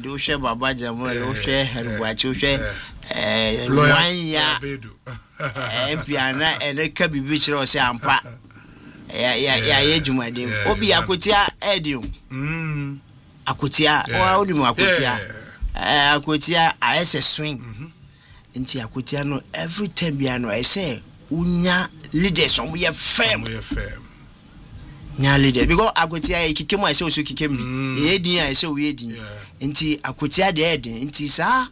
side o hwe baba Jamuel o hwe Herwachi o hwe Wanya Empiana ene ka bibi kire o se ampa ya yejumadin obi akotia edium akotia o di mu akotia akotia ayese swing nti akotia no every time bia no I say unya leaders on we firm nya leader because akotia ikikemu I say so kikemu e din I say we din nti akotia de edin nti sa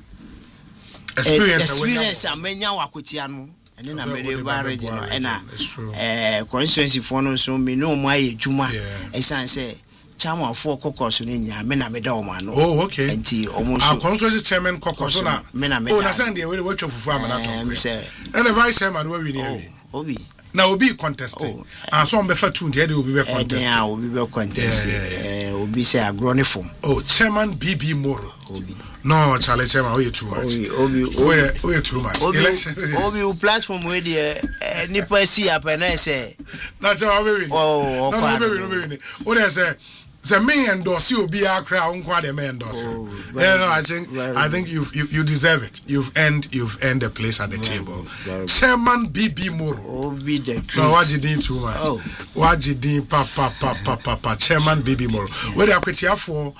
experience amenya akotia no ene na mere ba region ena constituency for no so me no mo aye dwuma esan say chairman for kokoso no nya me na me da o ma no okay nti omo so constituency chairman kokoso na me na me da na send dey we watch fufu amana to and the vice chairman we win here obi na obi contesting and so on be fa 2 dey obi be contesting yeah obi be contesting obi say agroniform chairman BB Moro obi no challenge chairman we too much we too much election obi platform we dey nipa si apena say na chairman we win no we win o dey say me endorse obi akra unko dey me endorse no I think you deserve it. You've earned the place at the table. Chairman BB Moro obi the no what you did too much what you did papa Chairman BB Moro we dey akwetia for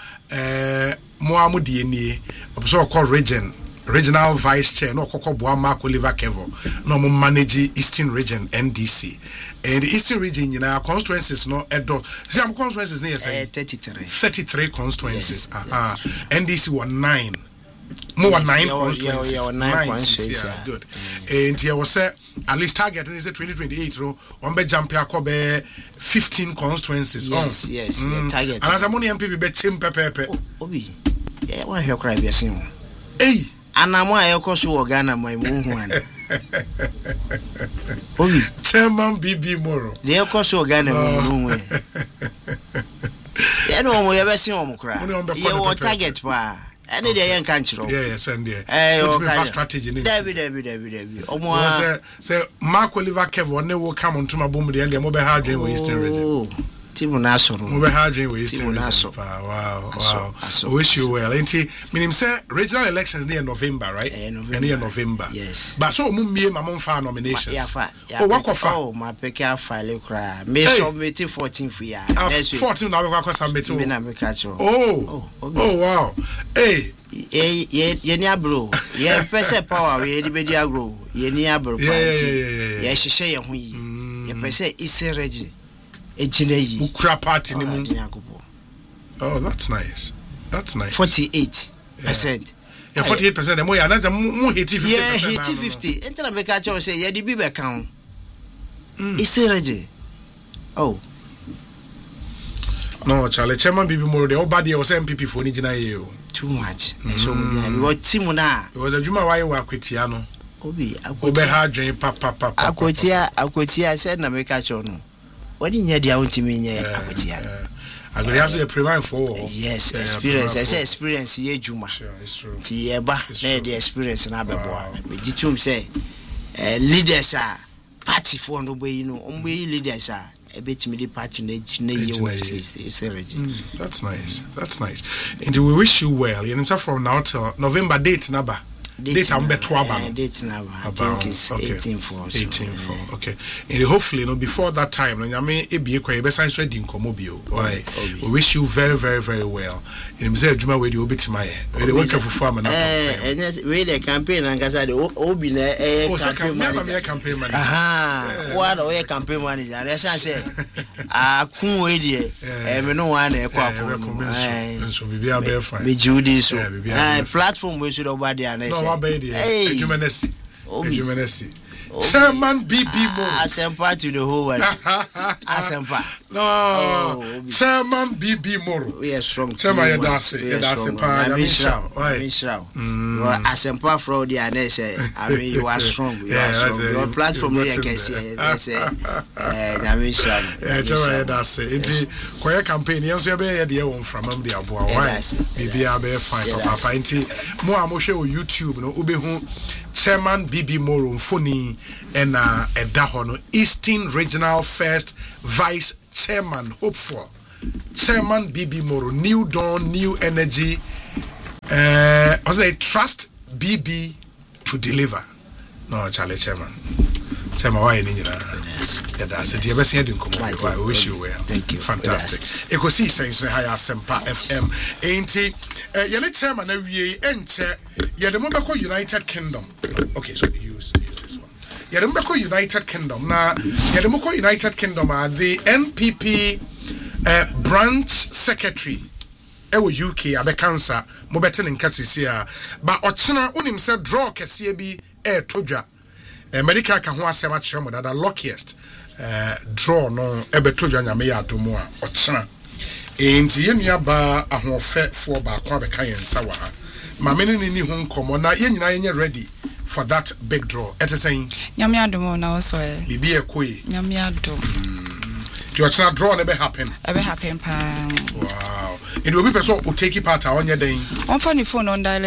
Moamudi enie so called regional vice chair no kokko boa Mark Oliver Kevo no mo manage Eastern region NDC and the Eastern region in our constituencies no edo some constituencies near say 33 constituencies NDC were 9 more 9 constituencies 9 constituencies good and here was say at least target is 2028 ro one be jump akobe 15 constituencies yes target and as amoni MPP be chim pepepe obi one here cry be sin anamo ayekoso wo Ghana mai mu hu an obi Chairman BB Moro de ayekoso wo Ghana mu hu no mo ye be sin o mo kra ye wo target pa ene de yen kan chiro send there what be strategy ni David omo say Mark Oliver Kevo ne wo come onto mabom de mo be ha adwen we Eastern region Timu Nasoro. We had dream with wow. I wish you well. Meaning say regional elections near November, right? Near November. Yes. But so mummy my file nominations. Oh, my peka file cry. May submit 14 for ya. 14 now we submit. Oh wow. Hey. Ye bro. Ye pese power we di agro. Ye bro party. Ye hihye ye ho yi. Ye pese ise regi. Ukra party ni mu. Oh, that's nice. 48%. Yeah, 48%. The more you another more hit 50%. Yeah, hit 50. Until I make a choice say, yeah, the be account. It's ready. Oh. No, Charlie, Chairman BB Moro, the old body was MPP for Nijina you. Too much. So what Timona? It was a Juma why you were Quitiano. Obi, hard drain, papa. Akotia said, na make a choice. What in your down to me? I will have to prevent for yes, experience. I say experience ye Juma. Sure, it's true. Tieba, the experience in Ababa. Me ditum say leaders are party for no way, you know, leaders are a bit me the party that's nice. And we wish you well. You know, from now till November date number. Date number 12. Date number. I think it's 18 okay. And hopefully, before that time, I mean, it be a quite best ready in Comobio. Why? We wish you very, very, very well. And say Juma where you bit my we work for farm and really campaign and Gaza Obi campaign manager. Aha. What a campaign manager. As I say, kun we me no one so be a fine. Me Judy so platform we should over there and Humanity. Chairman BB Moro. Asempa to the whole world. Asempa. No. Chairman BB Moro. We are strong. Chairman, that's Asempa for the anese. I mean, you are strong. You are strong. Your platform here can say. Chairman, that's it. It's quite campaign. You also be the one from the Abua. Why? BB Abe fine. Papa, inti. Mo amoshe o YouTube. No, ubehu. Chairman BB Moro Mfoni and Edahono Eastern Regional First Vice Chairman hopeful. Chairman BB Moro, new dawn, new energy, Was they trust BB to deliver? No, Charlie Chairman. Chairman, why any? Yes. Yeah, that's it. You ever seen it? I wish you were. Thank you. Fantastic. Ecosi saying so high Sempa FM. Ain't it? Yele Chairman, we enter. Yeah, the Mobako United Kingdom. Okay, so use this one. Yeah, the Mobako United Kingdom. Now, yeah, the Mobako United Kingdom are the NPP branch secretary. Ewo UK abekansa mo beten nkasisi a ba ochena unim se draw kese bi todwa medical ka ho asema kire mo dada luckiest draw no ebetodwa nyame ya adomu a ochena enti yenua ba ahofe fo ba kwa beka yensa wa ha ma me ni ho nkomo na yenyina yenye ready for that big draw etesen nyame adomu na so bibi ekoi nyame adomu you are draw never happen. Ever happen, pam. Wow. It will be person who take part on your day. On phone phone on dial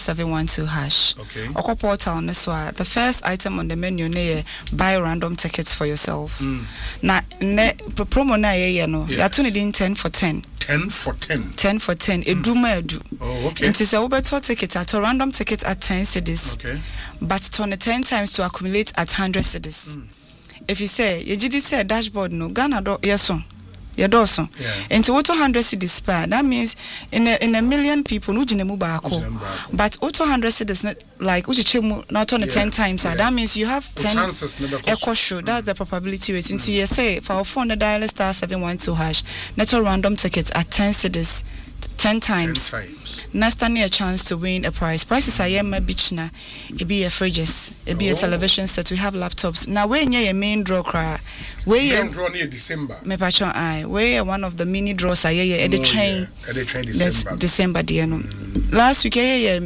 *712#. Okay. Or portal on this one. The first item on the menu near buy random tickets for yourself. Na promo na ye no. Ya tuni din 10 for 10. 10 for 10. 10 for 10. Eduma edu. Oh, okay. It is a ubeto ticket at a random ticket at 10 cedis. Okay. But turn 10 times to accumulate at 100 cedis. If you say you did say dashboard no Ghana do yeso ye do so enti auto 100 cedis per that means in a million people no gine mu baako but auto 100 cedis like uchiche mu not on 10 times that means you have 10 equal show that's the probability rate enti you say for phone the dial *712# net random tickets at 10 cedis 10 times. Next time a chance to win a prize. Prices are yema beach na. It be a fridges, it be a television set. We have laptops. Now we near a main draw cry. We main draw near December. Me patron I. We one of the mini draws are at the train. At the train December. December dear no. Last week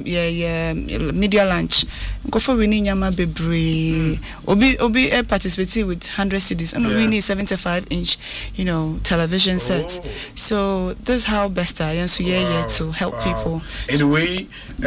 media lunch. Go for winning yama bebre. Obi participating with 100 cedis and we need 75-inch, television set. So this is how best I am to help people. Anyway,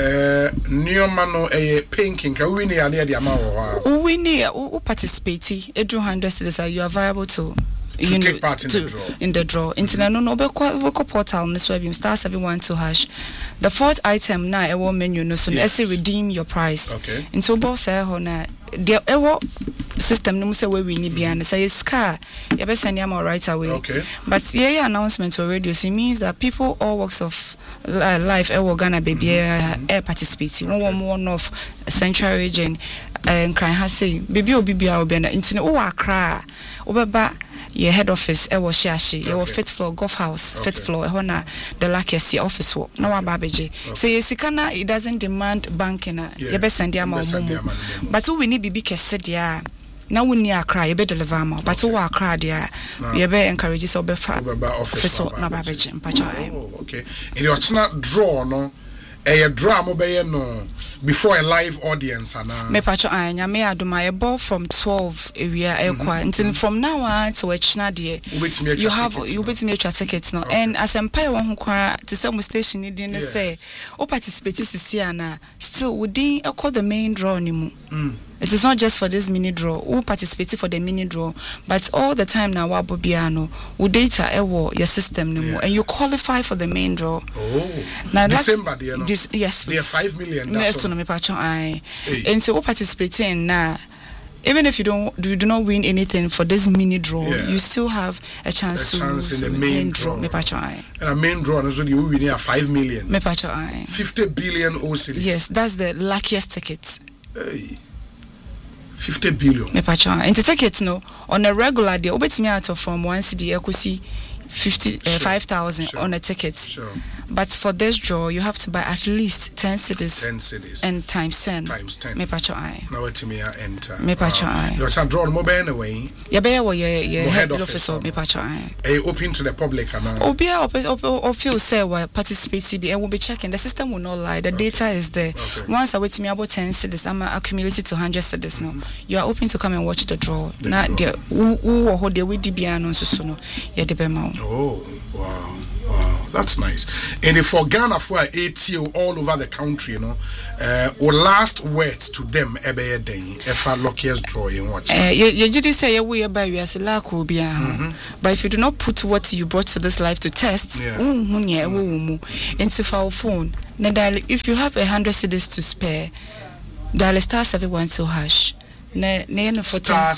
new mano pinking ka we need the amount. We need participate. Edru 100 cedis you are viable to take part in the draw. Internet no be portal on this web *712#. The fourth item na ewo menu no so let's redeem your price. Okay. Into boss ho na the ewo system no say we ni bia na say scar you be send am right away. Okay. But yeah announcement on radio so it means that people all walks of life ewo Ghana baby air participating one of Central region and cry ha say baby obi bia obi na intine o akra obeba your head office was shashi your fifth floor golf house fifth floor hona the luckiest office work no ababeje say sikana it doesn't demand banking you be send am but we need bibi kese dia na woni akra you be deliver am but we akra dia you be encourage so be fa office na ababeje mpacha okay in your draw no draw mo be no before a live audience me pacho anya me aduma a ball from 12 area until from now on to wechna de you have you bet me tickets now and as empire one kwa to some station need in say o participate sisi na still within call the main draw ni mu. It is not just for this mini draw. Who participated for the mini draw, but all the time now wabo biano, who data ewo your system no more, and you qualify for the main draw. Oh, now December, yes, they are 5 million. Yes, no me patron I. And so who participating now? Even if you do not win anything for this mini draw, you still have a chance to in the main draw. Me patron I. And a main draw, and so you win 5 million. Me patron I. 50 billion OCD. Yes, that's the luckiest ticket. Hey. 50 billion. Me patron. And the ticket no on a regular day, obetimi out from 1 CD equity 5,000 on a ticket. Sure. But for this draw, you have to buy at least 10 cedis. 10 cedis. And times 10. Times 10. Me patron I. Now what me enter. Me patron I. You can draw mobile anyway. Yeah, be your head office me patron I. Open to the public now. Obia or feel say we participate be and we'll be checking. The system will not lie. The data is there. Okay. Once I wait me about 10 cedis, I'm accumulated to 100 cedis now. You are open to come and watch the draw. Now who hold the way DBA no so no. Yeah, the Oh, wow. that's nice. And if for Ghana for ATO all over the country, our last words to them ebe den if a luckiest draw in watch. You just say we by we as but if you do not put what you brought to this life to test, into our phone. If you have 100 cedis to spare, dial star 712#. Star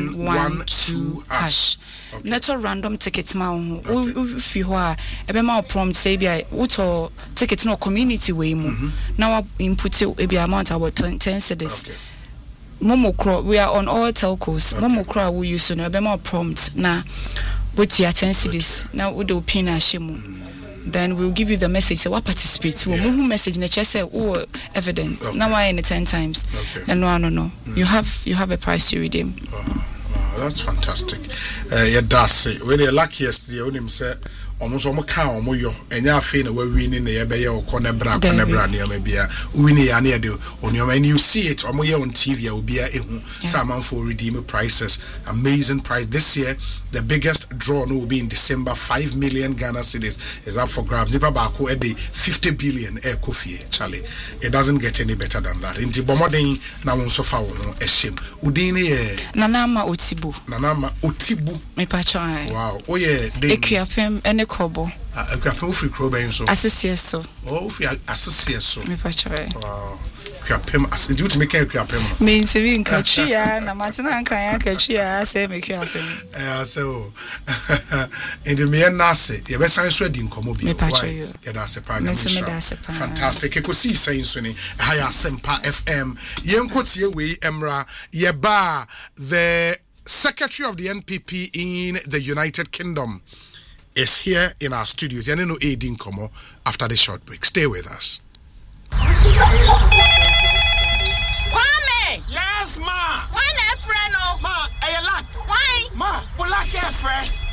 712#. Not a random ticket ma if you are a prompt say be auto ticket no community way now input be amount about 10 cedis. Momo Crow, we are on all telcos. Momo Crow will use no be more prompt na with your 10 cedis now we do pin shimu. Then we'll give you the message. So what participate? We'll move message. Nature say evidence. Okay. Now I in 10 times. Okay. And no. You have a price to redeem. That's fantastic. Yeah, that's it. When the luckiest, the only say almost count yo and ya fin we winning the ebe or corner near maybe winning near the on your and you see it on TV will be a some for redeem prices. Amazing price this year. The biggest draw will be in December. 5 million Ghana cedis is up for grabs. Nipa Bako at the 50 billion air coffee. Charlie, it doesn't get any better than that. In the Bomodin, now on so far, a shame. Udini, Nanama Otibu. Me pacha. Wow. Oh, yeah. Equiapem and a crobo. Equiapem free crobo. So. Associaso. Oh, associaso. Me pacha. Wow. Equiapem as do to make equiapem. Means in Kachia, Namatana and Kraya Kachia, say make equiapem. So, in the mere Nasi, your best science reading Comobi. That's a fantastic. You could see saying Sunny, Haya Sempa FM, Yenkotia we Emra, Yeba, the Secretary of the NPP in the United Kingdom, is here in our studios. Yaneno Aidin Komo after the short break. Stay with us. Kwame! Yes, ma! Why not friend? Ma, I like. Why? Ma, we like your friend.